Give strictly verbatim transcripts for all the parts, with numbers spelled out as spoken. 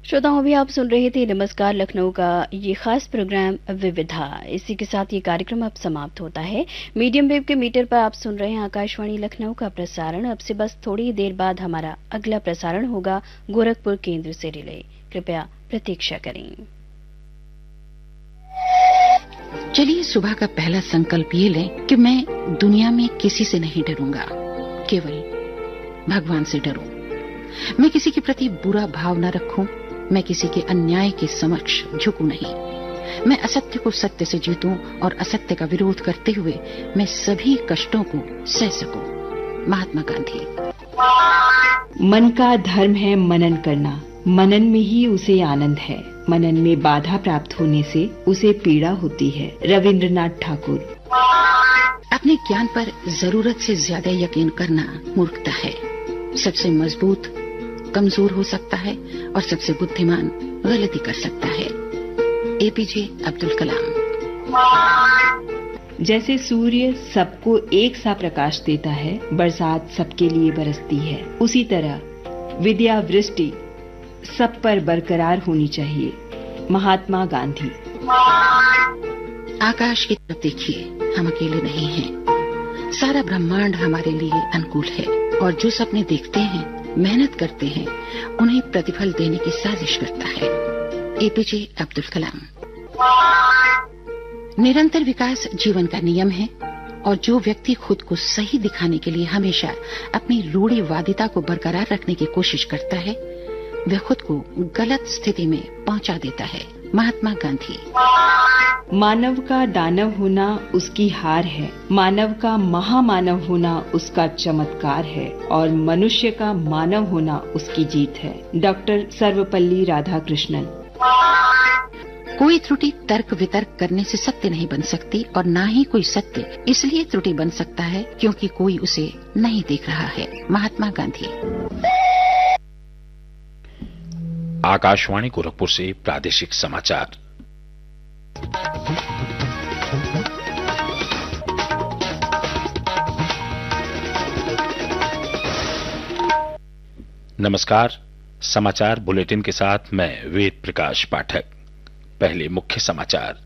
श्रोताओं, अभी आप सुन रहे थे नमस्कार लखनऊ का ये खास प्रोग्राम विविधा। इसी के साथ ये कार्यक्रम अब समाप्त होता है। मीडियम वेव के मीटर पर आप सुन रहे हैं आकाशवाणी लखनऊ का प्रसारण। अब से बस थोड़ी ही देर बाद हमारा अगला प्रसारण होगा गोरखपुर केंद्र से रिले। कृपया प्रतीक्षा करें। चलिए सुबह का पहला संकल्प ये लें कि मैं दुनिया में किसी से नहीं डरूंगा, केवल भगवान से डरूं। मैं किसी के प्रति बुरा भाव न रखूं, मैं किसी के अन्याय के समक्ष झुकूं नहीं। मैं असत्य को सत्य से जीतूं और असत्य का विरोध करते हुए मैं सभी कष्टों को सह सकूं। महात्मा गांधी। मन का धर्म है मनन करना, मनन में ही उसे आनंद है। मनन में बाधा प्राप्त होने से उसे पीड़ा होती है। रविंद्रनाथ ठाकुर। अपने ज्ञान पर जरूरत से ज्यादा यकीन करना मूर्खता है। सबसे मजबूत कमजोर हो सकता है और सबसे बुद्धिमान गलती कर सकता है। एपीजे अब्दुल कलाम। जैसे सूर्य सबको एक सा प्रकाश देता है, बरसात सबके लिए बरसती है, उसी तरह विद्या वृष्टि सब पर बरकरार होनी चाहिए। महात्मा गांधी। आकाश की तरफ देखिए, हम अकेले नहीं हैं। सारा ब्रह्मांड हमारे लिए अनुकूल है और जो सपने देखते हैं, मेहनत करते हैं, उन्हें प्रतिफल देने की साजिश करता है। एपीजे अब्दुल कलाम। निरंतर विकास जीवन का नियम है और जो व्यक्ति खुद को सही दिखाने के लिए हमेशा अपनी रूढ़िवादिता को बरकरार रखने की कोशिश करता है, वह खुद को गलत स्थिति में पहुंचा देता है। महात्मा गांधी। मानव का दानव होना उसकी हार है, मानव का महामानव होना उसका चमत्कार है और मनुष्य का मानव होना उसकी जीत है। डॉक्टर सर्वपल्ली राधाकृष्णन। कोई त्रुटि तर्क वितर्क करने से सत्य नहीं बन सकती और न ही कोई सत्य इसलिए त्रुटि बन सकता है क्योंकि कोई उसे नहीं देख रहा है। महात्मा गांधी। आकाशवाणी गोरखपुर से प्रादेशिक समाचार। नमस्कार। समाचार बुलेटिन के साथ मैं वेद प्रकाश पाठक। पहले मुख्य समाचार।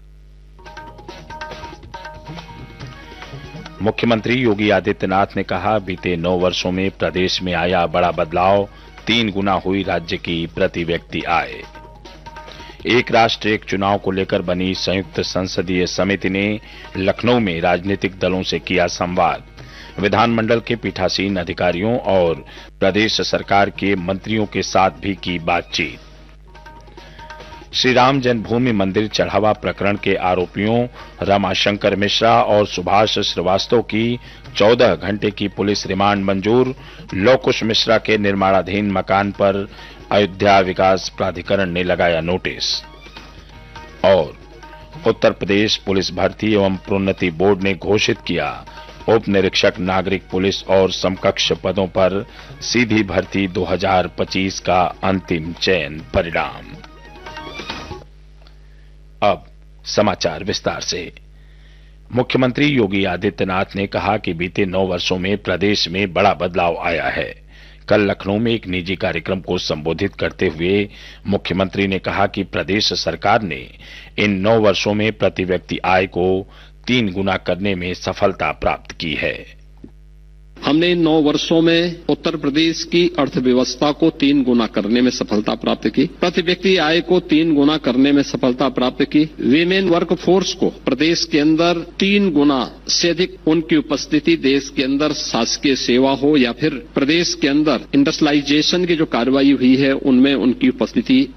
मुख्यमंत्री योगी आदित्यनाथ ने कहा, बीते नौ वर्षों में प्रदेश में आया बड़ा बदलाव, तीन गुना हुई राज्य की प्रति व्यक्ति आय। एक राष्ट्र एक चुनाव को लेकर बनी संयुक्त संसदीय समिति ने लखनऊ में राजनीतिक दलों से किया संवाद। विधानमंडल के पीठासीन अधिकारियों और प्रदेश सरकार के मंत्रियों के साथ भी की बातचीत। श्री राम जन्मभूमि मंदिर चढ़ावा प्रकरण के आरोपियों रमाशंकर मिश्रा और सुभाष श्रीवास्तव की चौदह घंटे की पुलिस रिमांड मंजूर। लौकुश मिश्रा के निर्माणाधीन मकान पर अयोध्या विकास प्राधिकरण ने लगाया नोटिस। और उत्तर प्रदेश पुलिस भर्ती एवं प्रोन्नति बोर्ड ने घोषित किया, उप निरीक्षक नागरिक पुलिस और समकक्ष पदों पर सीधी भर्ती दो हज़ार पच्चीस का अंतिम चयन परिणाम। अब समाचार विस्तार से। मुख्यमंत्री योगी आदित्यनाथ ने कहा कि बीते नौ वर्षों में प्रदेश में बड़ा बदलाव आया है। कल लखनऊ में एक निजी कार्यक्रम को संबोधित करते हुए मुख्यमंत्री ने कहा कि प्रदेश सरकार ने इन नौ वर्षों में प्रति व्यक्ति आय को तीन गुना करने में सफलता प्राप्त की है। हमने इन नौ वर्षों में उत्तर प्रदेश की अर्थव्यवस्था को तीन गुना करने में सफलता प्राप्त की, प्रति व्यक्ति आय को तीन गुना करने में सफलता प्राप्त की, वीमेन वर्क फोर्स को प्रदेश के अंदर तीन गुना से अधिक उनकी उपस्थिति देश के अंदर शासकीय सेवा हो या फिर प्रदेश के अंदर इंडस्ट्रियलाइजेशन की जो कार्रवाई हुई है उनमें उनकी उपस्थिति